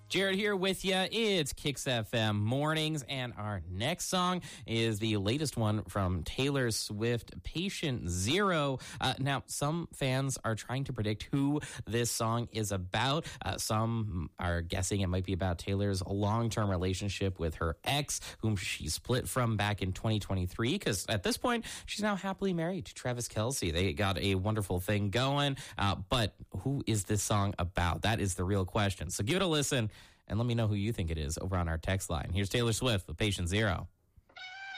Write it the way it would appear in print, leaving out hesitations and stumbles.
Jared here with you. It's Kicks FM Mornings, and our next song is the latest one from Taylor Swift, Patient Zero. Now, some fans are trying to predict who this song is about. Some are guessing it might be about Taylor's long-term relationship with her ex, whom she split from back in 2023, because at this point, she's now happily married to Travis Kelce. They got a wonderful thing going, but who is this song about? That is the real question. So give it a listen and let me know who you think it is over on our text line. Here's Taylor Swift with Patient Zero.